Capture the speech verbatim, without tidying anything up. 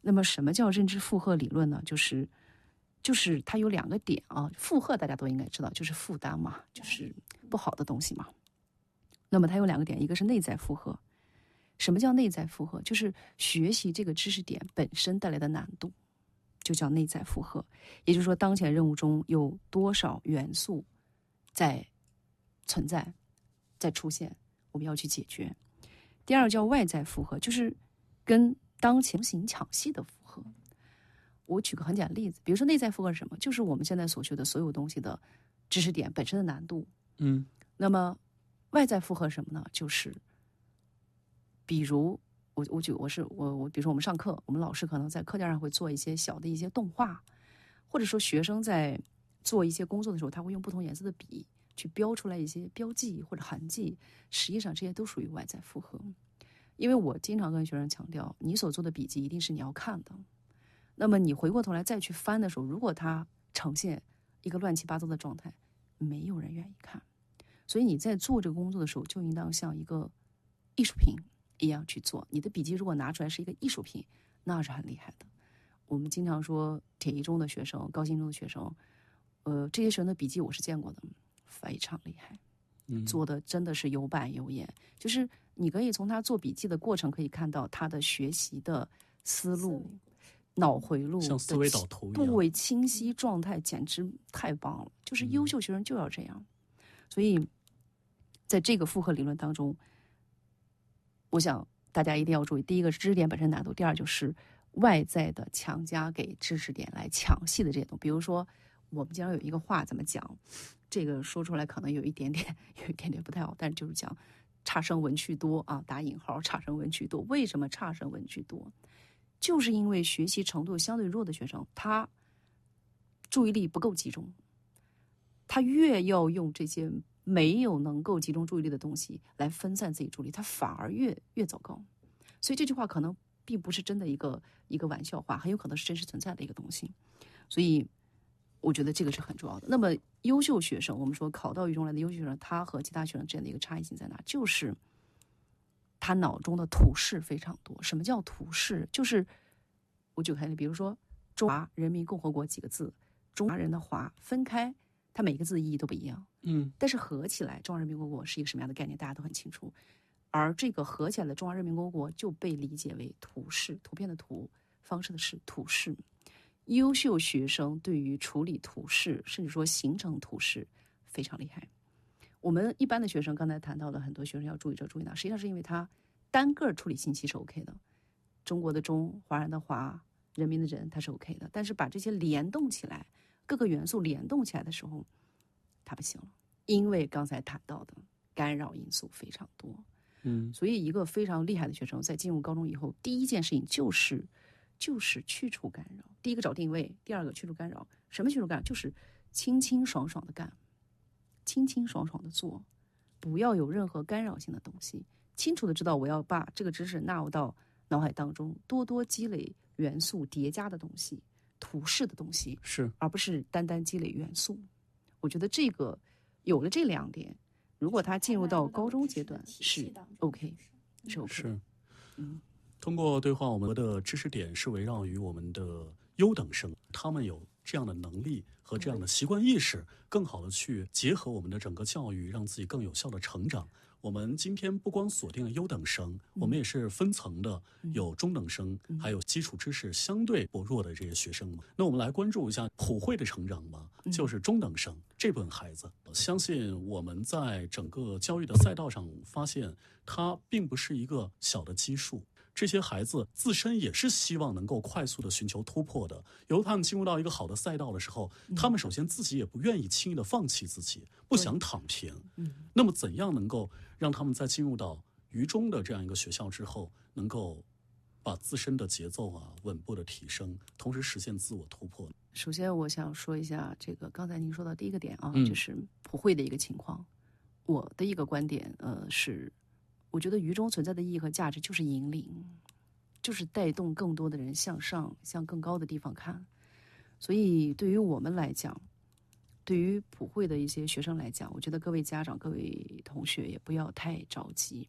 那么什么叫认知负荷理论呢？就是就是它有两个点啊，负荷大家都应该知道，就是负担嘛，就是不好的东西嘛。那么它有两个点，一个是内在负荷。什么叫内在负荷？就是学习这个知识点本身带来的难度，就叫内在负荷。也就是说，当前任务中有多少元素在存在、在出现，我们要去解决。第二叫外在负荷，就是跟当前行抢戏的负荷。我举个很简单的例子，比如说内在负荷是什么？就是我们现在所学的所有东西的知识点本身的难度。 嗯， 那么外在负荷是什么呢？就是比如我我举我是我我比如说我们上课，我们老师可能在课件上会做一些小的一些动画，或者说学生在做一些工作的时候，他会用不同颜色的笔去标出来一些标记或者痕迹，实际上这些都属于外在负荷。因为我经常跟学生强调，你所做的笔记一定是你要看的，那么你回过头来再去翻的时候，如果它呈现一个乱七八糟的状态，没有人愿意看。所以你在做这个工作的时候，就应当像一个艺术品一样去做。你的笔记如果拿出来是一个艺术品，那是很厉害的。我们经常说铁一中的学生、高新中的学生，呃，这些学生的笔记我是见过的，非常厉害，做的真的是有板有眼。就是你可以从他做笔记的过程可以看到他的学习的思路、脑回路像思维导图一样， 对，清晰状态简直太棒了。就是优秀学生就要这样。所以在这个负荷理论当中，我想大家一定要注意，第一个是知识点本身难度，第二就是外在的强加给知识点来抢戏的这些东西。比如说我们经常有一个话怎么讲，这个说出来可能有一点点有一点点不太好，但是就是讲差生文趣多啊，打引号，差生文趣多。为什么差生文趣多？就是因为学习程度相对弱的学生，他注意力不够集中，他越要用这些没有能够集中注意力的东西来分散自己注意力，他反而越越糟糕。所以这句话可能并不是真的一个一个玩笑话，很有可能是真实存在的一个东西。所以我觉得这个是很重要的。那么优秀学生，我们说考到一中来的优秀学生，他和其他学生之间的一个差异性在哪？就是他脑中的图式非常多。什么叫图式？就是我举个例子，比如说中华人民共和国几个字，中华人的华分开，它每个字的意义都不一样。 嗯， 但是合起来，中华人民共和国是一个什么样的概念，大家都很清楚。而这个合起来的中华人民共和国就被理解为图式，图片的图，方式的式，图式。优秀学生对于处理图式，甚至说形成图式非常厉害。我们一般的学生刚才谈到的很多学生要注意这注意那，实际上是因为他单个处理信息是 OK 的，中国的中，华人的华，人民的人，它是 OK 的。但是把这些联动起来，各个元素联动起来的时候，它不行了，因为刚才谈到的干扰因素非常多。 嗯， 所以一个非常厉害的学生在进入高中以后，第一件事情就是就是去除干扰。第一个找定位，第二个去除干扰。什么去除干扰？就是清清爽爽的干，清清爽爽的做，不要有任何干扰性的东西。清楚的知道我要把这个知识纳入到脑海当中，多多积累元素叠加的东西，图式的东西， 是， 而不是单单积累元素。我觉得这个有了这两点，如果他进入到高中阶段是 OK， 是 OK。 是， 嗯。 通过对话，我们的知识点是围绕于我们的优等生，他们有这样的能力和这样的习惯意识，更好的去结合我们的整个教育，让自己更有效的成长。我们今天不光锁定了优等生，我们也是分层的，有中等生，还有基础知识相对薄弱的这些学生嘛。那我们来关注一下普惠的成长吧，就是中等生这部分孩子。相信我们在整个教育的赛道上发现，它并不是一个小的基数。这些孩子自身也是希望能够快速的寻求突破的。由他们进入到一个好的赛道的时候，他们首先自己也不愿意轻易的放弃自己，不想躺平。那么怎样能够让他们在进入到于中的这样一个学校之后，能够把自身的节奏啊稳步的提升，同时实现自我突破？ 首先我想说一下这个刚才您说到第一个点啊， 嗯、 就是普惠的一个情况。我的一个观点呃是我觉得于中存在的意义和价值就是引领，就是带动更多的人向上，向更高的地方看。所以对于我们来讲，对于普惠的一些学生来讲，我觉得各位家长、各位同学也不要太着急。